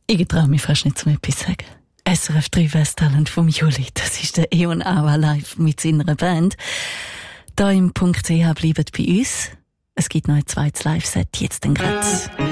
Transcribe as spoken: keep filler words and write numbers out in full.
Ich traue mich fast nicht zum etwas sagen. S R F drei Westtalent vom Juli, das ist der Eon Awa live mit seiner Band. Da im .ch bleibt bei uns. Es gibt noch ein zweites Live-Set, jetzt dann grad.